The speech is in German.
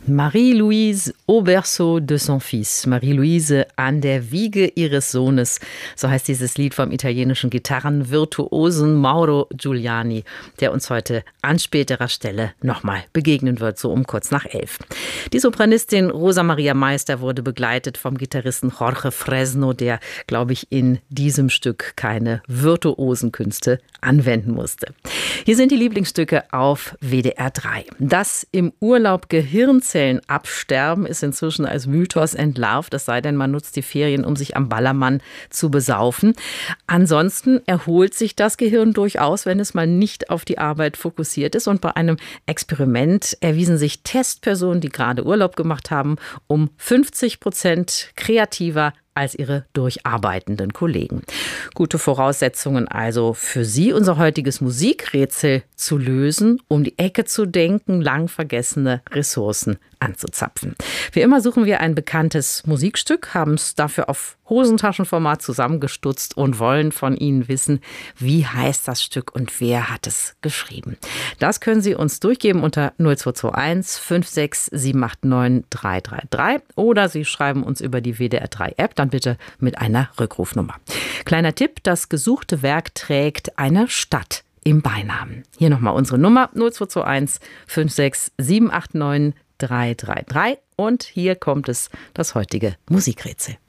Marie-Louise au berceau de son fils. Marie-Louise an der Wiege ihres Sohnes. So heißt dieses Lied vom italienischen Gitarrenvirtuosen Mauro Giuliani, der uns heute an späterer Stelle nochmal begegnen wird, so um kurz nach 11. Die Sopranistin Rosa Maria Meister wurde begleitet vom Gitarristen Jorge Fresno, der, glaube ich, in diesem Stück keine virtuosen Künste anwenden musste. Hier sind die Lieblingsstücke auf WDR 3. Das im Urlaub Gehirnzellen absterben ist inzwischen als Mythos entlarvt, es sei denn, man nutzt die Ferien, um sich am Ballermann zu besaufen. Ansonsten erholt sich das Gehirn durchaus, wenn es mal nicht auf die Arbeit fokussiert ist. Und bei einem Experiment erwiesen sich Testpersonen, die gerade Urlaub gemacht haben, um 50% kreativer als ihre durcharbeitenden Kollegen. Gute Voraussetzungen also für Sie, unser heutiges Musikrätsel zu lösen, um die Ecke zu denken, lang vergessene Ressourcen anzuzapfen. Wie immer suchen wir ein bekanntes Musikstück, haben es dafür auf Hosentaschenformat zusammengestutzt und wollen von Ihnen wissen, wie heißt das Stück und wer hat es geschrieben. Das können Sie uns durchgeben unter 0221 56 789 333 oder Sie schreiben uns über die WDR 3 App, dann bitte mit einer Rückrufnummer. Kleiner Tipp, das gesuchte Werk trägt eine Stadt im Beinamen. Hier nochmal unsere Nummer 0221 56 789 333 und hier kommt es, das heutige Musikrätsel.